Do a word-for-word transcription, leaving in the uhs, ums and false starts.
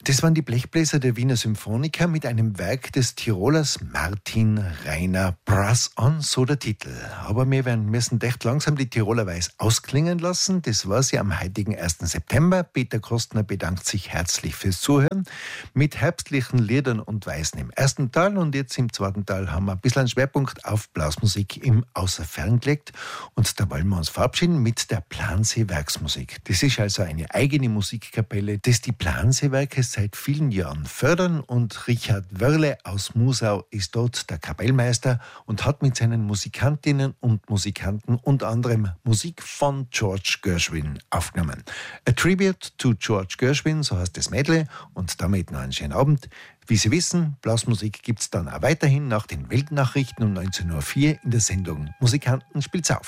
Das waren die Blechbläser der Wiener Symphoniker mit einem Werk des Tirolers Martin Rainer. Brass on, so der Titel. Aber wir werden müssen echt langsam die Tiroler Weiß ausklingen lassen. Das war sie am heutigen ersten September. Peter Kostner bedankt sich herzlich fürs Zuhören. Mit herbstlichen Liedern und Weisen im ersten Teil und jetzt im zweiten Teil haben wir ein bisschen einen Schwerpunkt auf Blasmusik im Außerfern gelegt. Und da wollen wir uns verabschieden mit der Plansee Werksmusik. Das ist also eine eigene Musikkapelle, das die Plansee-Werke seit vielen Jahren fördern, und Richard Wörle aus Musau ist dort der Kapellmeister und hat mit seinen Musikantinnen und Musikanten unter anderem Musik von George Gershwin aufgenommen. A Tribute to George Gershwin, so heißt das Medley, und damit noch einen schönen Abend. Wie Sie wissen, Blasmusik gibt's dann auch weiterhin nach den Weltnachrichten um neunzehn Uhr vier in der Sendung Musikanten spielt's auf.